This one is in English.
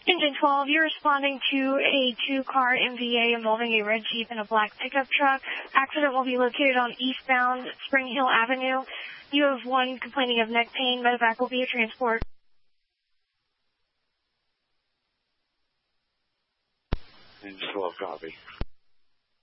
Engine 12, you're responding to a two-car MVA involving a red Jeep and a black pickup truck. Accident will be located on eastbound Spring Hill Avenue. You have one complaining of neck pain. Medevac will be your transport. Engine 12, copy.